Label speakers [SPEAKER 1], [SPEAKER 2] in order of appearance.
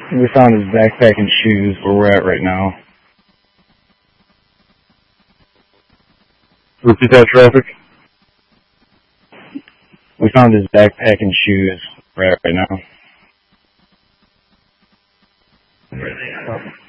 [SPEAKER 1] We found his backpack and shoes where we're at right now.
[SPEAKER 2] Repeat that, traffic.
[SPEAKER 1] We found his backpack and shoes where we're at right now.